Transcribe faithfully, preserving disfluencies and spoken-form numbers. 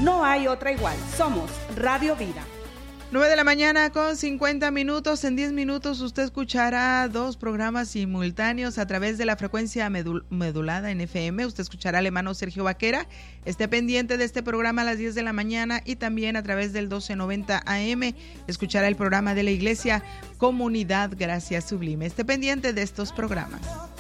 No hay otra igual. Somos Radio Vida. nueve de la mañana con cincuenta minutos. En diez minutos usted escuchará dos programas simultáneos a través de la frecuencia medul- modulada en F M. Usted escuchará al hermano Sergio Vaquera. Esté pendiente de este programa a las diez de la mañana y también a través del doce noventa A M escuchará el programa de la Iglesia Comunidad Gracia Sublime. Esté pendiente de estos programas.